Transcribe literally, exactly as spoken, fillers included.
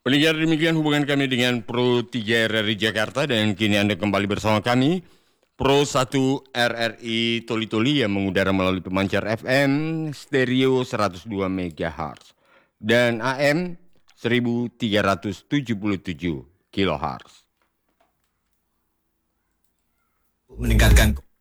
Pendengar, demikian hubungan kami dengan Pro tiga R R I Jakarta dan kini Anda kembali bersama kami Pro satu R R I Toli Toli yang mengudara melalui pemancar F M stereo seratus dua megahertz dan A M seribu tiga ratus tujuh puluh tujuh kilohertz. Meningkatkan